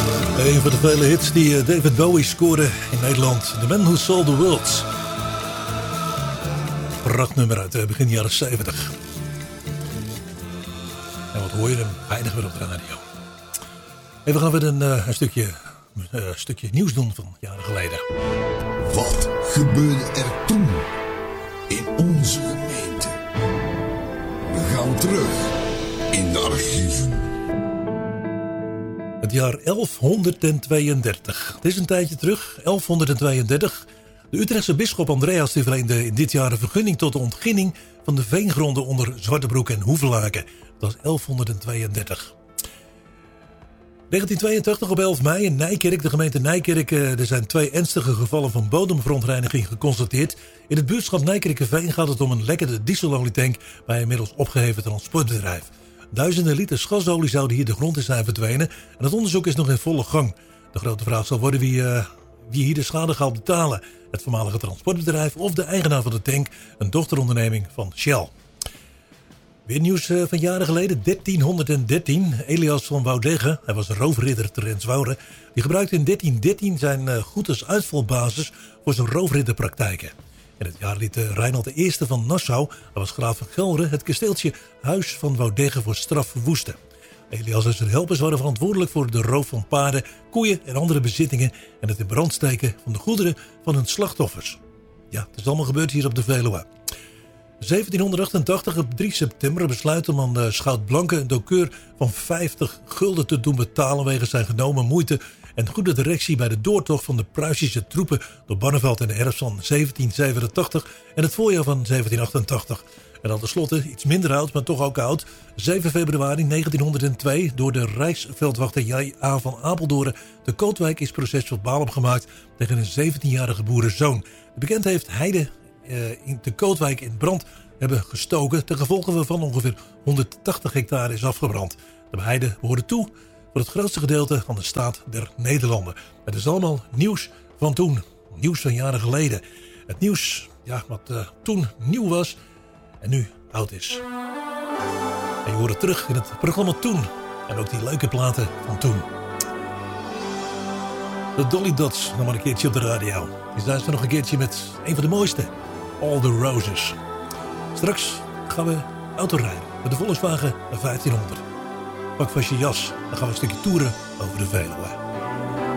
Een van de vele hits die David Bowie scoorde in Nederland. The Man Who Sold the World. Prachtnummer uit begin jaren 70. En wat hoor je hem weinig weer op de radio. Even gaan we een stukje nieuws doen van jaren geleden. Wat gebeurde er toen in onze gemeente? We gaan terug in de archieven. Het jaar 1132. Het is een tijdje terug, 1132. De Utrechtse bisschop Andreas die verleende in dit jaar een vergunning tot de ontginning van de veengronden onder Zwartebroek en Hoevelaken. Dat was 1132. 1982 op 11 mei in Nijkerk, de gemeente Nijkerk. Er zijn 2 ernstige gevallen van bodemverontreiniging geconstateerd. In het buurtschap Nijkerkerveen gaat het om een lekkende dieselolietank bij een inmiddels opgeheven transportbedrijf. Duizenden liters gasolie zouden hier de grond in zijn verdwenen en het onderzoek is nog in volle gang. De grote vraag zal worden wie hier de schade gaat betalen. Het voormalige transportbedrijf of de eigenaar van de tank, een dochteronderneming van Shell. Weer nieuws van jaren geleden, 1313. Elias van Woudegge, hij was roofridder te Renswoude. Die gebruikte in 1313 zijn goed als uitvalbasis voor zijn roofridderpraktijken. In het jaar liet Reinald I van Nassau, hij was graaf van Gelre, het kasteeltje Huis van Woudegge voor straf verwoesten. Elias en zijn helpers waren verantwoordelijk voor de roof van paarden, koeien en andere bezittingen en het in brand steken van de goederen van hun slachtoffers. Ja, het is allemaal gebeurd hier op de Veluwe. 1788 op 3 september besluit om aan Schout Blanke een dokeur van 50 gulden te doen betalen wegens zijn genomen moeite en goede directie bij de doortocht van de Pruisische troepen door Barneveld in de herfst van 1787 en het voorjaar van 1788. En dan tenslotte, iets minder oud, maar toch ook oud, 7 februari 1902 door de Rijksveldwachter J.A. van Apeldoorn te Kootwijk is procesverbaal opgemaakt tegen een 17-jarige boerenzoon. De bekend heeft Heide in de Kootwijk in brand hebben gestoken, ten gevolge waarvan ongeveer 180 hectare is afgebrand. De heide behoorde toe voor het grootste gedeelte aan de staat der Nederlanden. Het is allemaal nieuws van toen, nieuws van jaren geleden. Het nieuws wat toen nieuw was en nu oud is. En je hoort het terug in het programma Toen en ook die leuke platen van toen. De Dolly Dots, nog maar een keertje op de radio. Dus daar is er nog een keertje met een van de mooiste. All the Roses. Straks gaan we autorijden met de Volkswagen 1500. Pak vast je jas, dan gaan we een stukje toeren over de Veluwe.